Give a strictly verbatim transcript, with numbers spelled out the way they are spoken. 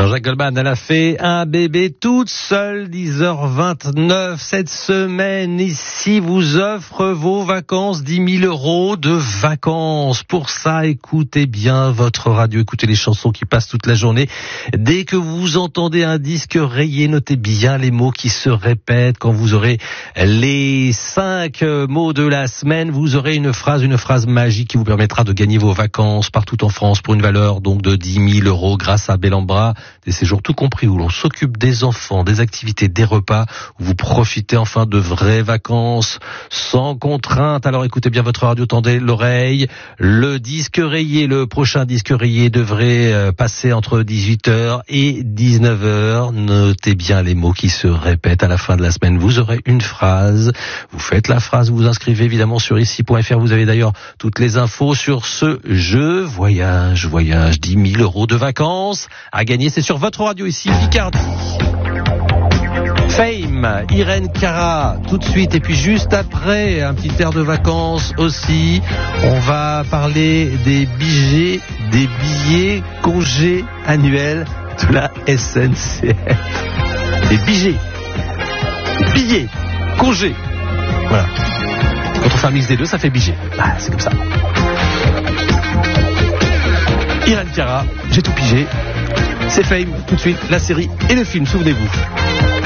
Jean-Jacques Goldman, elle a fait un bébé toute seule, dix heures vingt-neuf. Cette semaine, ici, vous offre vos vacances, dix mille euros de vacances. Pour ça, écoutez bien votre radio, écoutez les chansons qui passent toute la journée. Dès que vous entendez un disque rayé, notez bien les mots qui se répètent. Quand vous aurez les cinq mots de la semaine, vous aurez une phrase, une phrase magique qui vous permettra de gagner vos vacances partout en France pour une valeur donc de dix mille euros grâce à Bellambra. Des séjours tout compris où l'on s'occupe des enfants, des activités, des repas, où vous profitez enfin de vraies vacances sans contrainte. Alors écoutez bien votre radio, tendez l'oreille. Le disque rayé, le prochain disque rayé devrait passer entre dix-huit heures et dix-neuf heures. Notez bien les mots qui se répètent à la fin de la semaine. Vous aurez une phrase. Vous faites la phrase, vous vous inscrivez évidemment sur ici point f r. Vous avez d'ailleurs toutes les infos sur ce jeu. Voyage, voyage, dix mille euros de vacances à gagner. C'est sur votre radio ici, Picardie. Fame, Irène Cara, tout de suite. Et puis juste après, un petit air de vacances aussi. On va parler des billets, des billets congés annuels de la S N C F. Des billets. Des billets. Congés. Voilà. Quand on fait un mix des deux, ça fait billet. Ah, c'est comme ça. Irène Cara, j'ai tout pigé. C'est Fame, tout de suite, la série et le film, souvenez-vous.